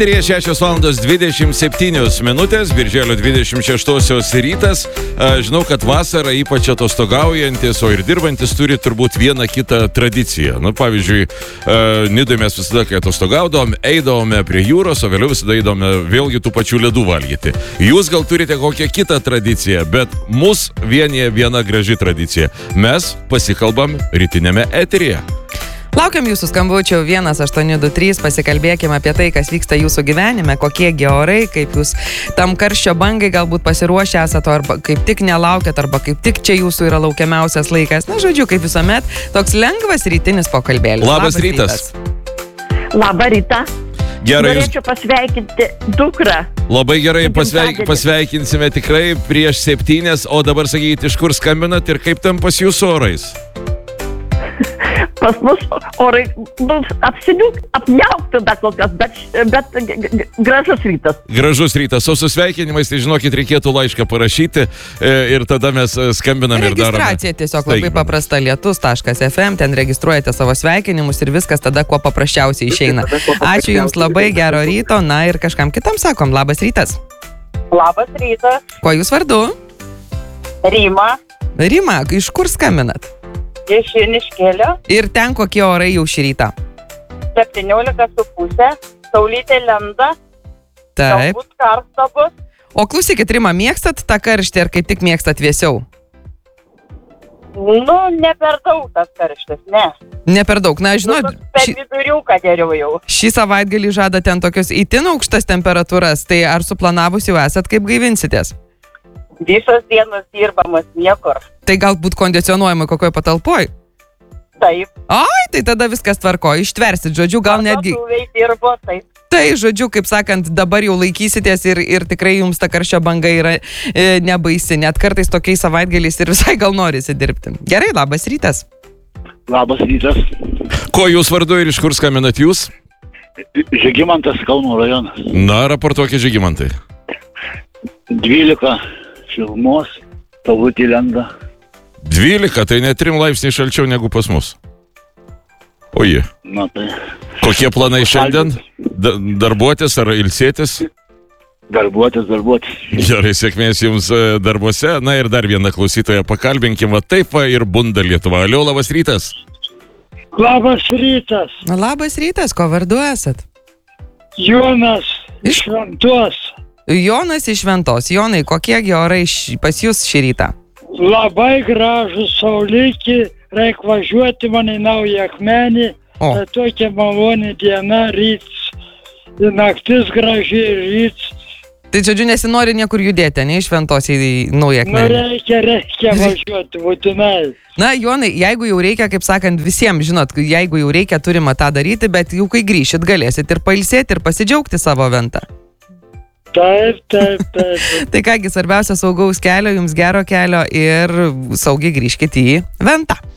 Eteryje 6:27 minutės, birželio 26 rytas. Žinau, kad vasarą ypač atostogaujantis, o ir dirbantis turi turbūt vieną kitą tradiciją. Nu, pavyzdžiui, Nidoj mes visada, kai atostogaudom, eidavome prie jūros, o vėliau visada eidavome vėlgi tų pačių ledų valgyti. Jūs gal turite kokią kitą tradiciją, bet mus vienyje viena graži tradicija. Mes pasikalbam rytinėme eteryje. Laukiam jūsų skambučių 1823, pasikalbėkime apie tai, kas vyksta jūsų gyvenime, kokiegi orai, kaip jūs tam karščio bangai galbūt pasiruošę esate, arba kaip tik nelaukiat, arba kaip tik čia jūsų yra laukiamiausias laikas. Na, žodžiu, kaip visuomet, toks lengvas rytinis pokalbėlis. Labas rytas. Labą rytą. Gerai, norėčiau pasveikinti dukrą. Labai gerai, pasveikinsime tikrai prieš 7, o dabar sakykite, iš kur skambinat ir kaip tam pas jūsų orais? Pas mus orai apniaukti dar kol kas, bet gražus rytas. Gražus rytas, o su sveikinimais, tai žinokit, reikėtų laišką parašyti ir tada mes skambinam ir darome. Registracija tiesiog labai paprasta, lietus.fm, ten registruojate savo sveikinimus ir viskas tada kuo paprasčiausiai išeina. Ačiū Jums labai, gero ryto, na ir kažkam kitam sakom, labas rytas. Labas rytas. Kuo Jūs vardu? Rima. Rima, iš kur skambinat? Iš Joniškėlio. Ir ten kokie orai jau šį rytą? 17,5, saulytė lenda. Taip. Galbūt karšta bus. O klausykit, Rima, mėgstat tą karštį ar kaip tik mėgstat vėsiau? Nu, ne per daug tas karštis, ne. Ne per daug, na žinot, Per viduriuką geriau jau. šį savaitgalį žada ten tokios itin aukštas temperatūras, tai ar suplanavus jau esat, kaip gaivinsitės? Visos dienos dirbamas niekur. Tai galbūt kondicionuojama kokioj patalpoj? Taip. Ai, tai tada viskas tvarko, ištversit, žodžiu, gal netgi... Dirbo, taip. Tai, žodžiu, kaip sakant, dabar jau laikysitės ir tikrai jums ta karščio banga yra nebaisi, net kartais tokiais savaitgaliais ir visai gal norisi dirbti. Gerai, labas rytas. Labas rytas. Ko Jūs vardu ir iš kur skambinat Jūs? Žygimantas, Kauno rajonas. Na, raportuokit, Žygimantai. 12 šilumos, saulutė lenda. 12, tai net 3 laipsniai šalčiau negu pas mus. Oji. Na tai. Kokie planai šiandien? Darbuotis ar ilsėtis? Darbuotis. Gerai, sėkmės Jums darbuose. Na ir dar vieną klausytoją pakalbinkim, va taip va ir bunda Lietuva. Alio, labas rytas. Labas rytas. Na, labas rytas, ko vardu esat? Jonas iš Šventos. Jonas iš Šventos. Jonai, kokiegi orai pas Jūs šį rytą? Labai gražus, saulėki, reikia važiuoti man į Naują Akmenį. O. Tai tokia maloni diena, ryts, naktis graži, ryts. Tai, žodžiu, nesinori niekur judėti, ne iš Šventos į Naują Nu, Akmenę. reikia važiuoti, būtinai. Na, Jonai, jeigu jau reikia, kaip sakant, visiems, žinot, jeigu jau reikia, turime tą daryti, bet jau kai grįšit, galėsit ir pailsėti, ir pasidžiaugti savo ventą. Taip. Tai kągi, svarbiausia, saugaus kelio, jums gero kelio ir saugiai grįžkite į ventą.